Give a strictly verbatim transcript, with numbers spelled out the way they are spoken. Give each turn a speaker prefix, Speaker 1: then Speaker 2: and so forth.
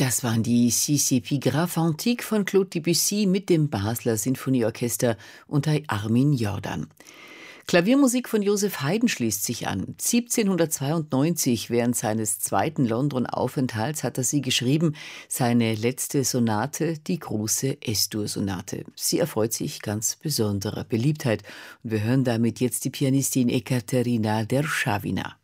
Speaker 1: Das waren die Six Épigraphes Antiques von Claude Debussy mit dem Basler Sinfonieorchester unter Armin Jordan. Klaviermusik von Joseph Haydn schließt sich an. siebzehnhundertzweiundneunzig, während seines zweiten London-Aufenthalts, hat er sie geschrieben, seine letzte Sonate, die große Es-Dur-Sonate. Sie erfreut sich ganz besonderer Beliebtheit. Und wir hören damit jetzt die Pianistin Ekaterina Derschawina.